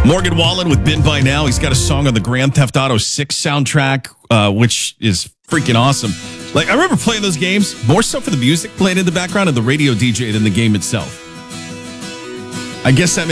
Morgan Wallen with Been By Now. He's got a song on the Grand Theft Auto 6 soundtrack, which is freaking awesome. Like, I remember playing those games, more so for the music playing in the background and the radio DJ than the game itself. I guess that